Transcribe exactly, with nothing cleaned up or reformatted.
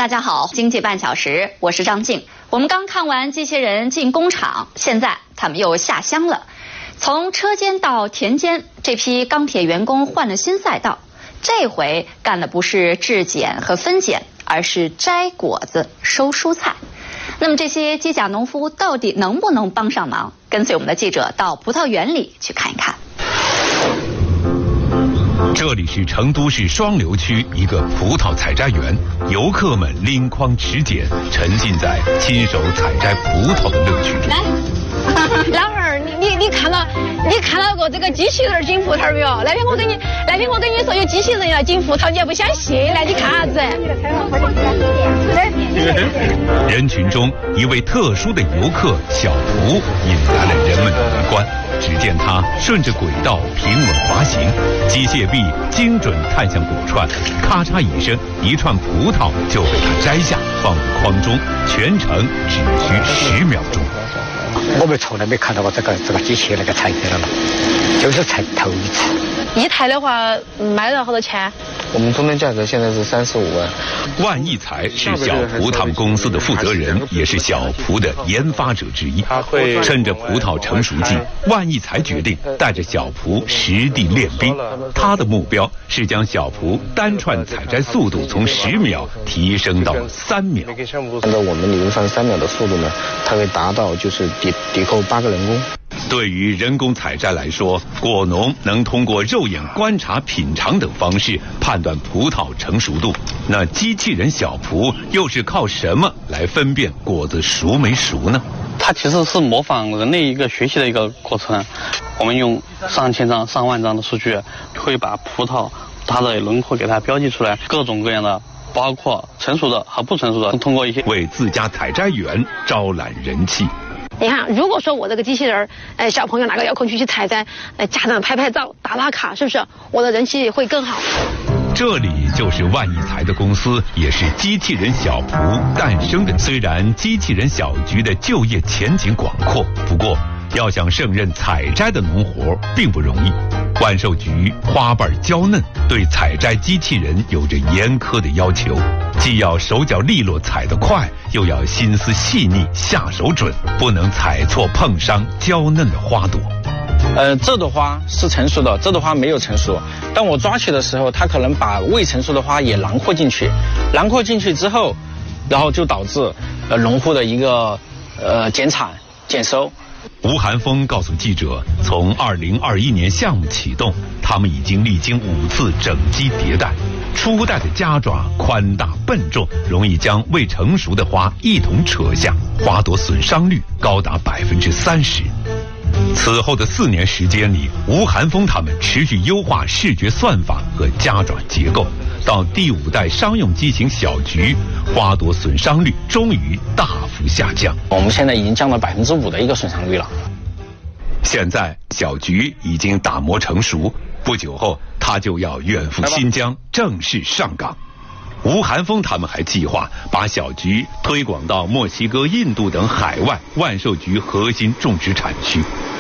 大家好，经济半小时，我是张静。我们刚看完机器人进工厂，现在他们又下乡了。从车间到田间，这批钢铁员工换了新赛道，这回干的不是制碱和分拣，而是摘果子、收蔬菜。那么这些机甲农夫到底能不能帮上忙？跟随我们的记者到葡萄园里去看一看。 这里是成都市双流区一个葡萄采摘园，游客们拎筐持剪，沉浸在亲手采摘葡萄的乐趣中。 来，老汉儿，你你你看到你看到过这个机器人捡葡萄没有？那天我跟你那天我跟你说有机器人要捡葡萄，你也不相信。来，你看啥子？ 人群中，一位特殊的游客小蒲引来了人们的围观。只见他顺着轨道平稳滑行，机械臂精准探向果串，咔嚓一声，一串葡萄就被他摘下，放入筐中，全程只需十秒钟。 我们从来没看到过这个这个机器那个采摘的了，就是才头一次。 一台的话卖了好多钱？ 我们中间价格现在是三十五万。 万益财是小蒲他们公司的负责人，也是小蒲的研发者之一。他会趁着葡萄成熟季，万益财决定带着小蒲实地练兵。他的目标是将小蒲单串采摘速度从十秒提升到三秒。 按照我们理论上三秒的速度呢，它会达到就是抵抵扣八个人工。 对于人工采摘来说，果农能通过肉眼观察、品尝等方式判断葡萄成熟度。那机器人小蒲又是靠什么来分辨果子熟没熟呢？ 它其实是模仿人类一个学习的一个过程。我们用上千张、上万张的数据，会把葡萄它的轮廓给它标记出来，各种各样的，包括成熟的和不成熟的，通过一些为自家采摘园招揽人气。 你看，如果说我这个机器人，呃，小朋友拿个遥控器去采摘，呃，家长拍拍照、打打卡，是不是我的人气会更好？ 这里就是万益财的公司，也是机器人小蒲诞生的。虽然机器人小菊的就业前景广阔，不过要想胜任采摘的农活并不容易。万寿菊花瓣娇嫩，对采摘机器人有着严苛的要求，既要手脚利落采得快，又要心思细腻下手准，不能采错碰伤娇嫩的花朵。 呃，这朵花是成熟的，这朵花没有成熟。当我抓取的时候，它可能把未成熟的花也囊括进去，囊括进去之后，然后就导致呃农户的一个呃减产减收。 吴寒峰告诉记者，从二零二一年项目启动，他们已经历经五次整机迭代。初代的夹爪宽大笨重，容易将未成熟的花一同扯下，花朵损伤率高达百分之三十。此后的四年时间里，吴寒峰他们持续优化视觉算法和夹爪结构，到第五代商用机型小菊，花朵损伤率终于大幅下降。 我们现在已经降了百分之五的一个损伤率了。 现在小菊已经打磨成熟，不久后他就要远赴新疆正式上岗。吴寒峰他们还计划把小菊推广到墨西哥、印度等海外万寿菊核心种植产区。